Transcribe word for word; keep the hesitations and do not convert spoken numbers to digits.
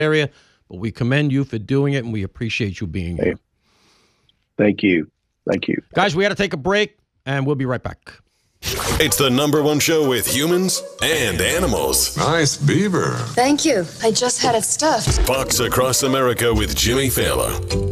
area, but we commend you for doing it, and we appreciate you being here. Thank you. Thank you. Guys, we got to take a break, and we'll be right back. It's the number one show with humans and animals. Nice beaver. Thank you. I just had it stuffed. Fox Across America with Jimmy Fallon.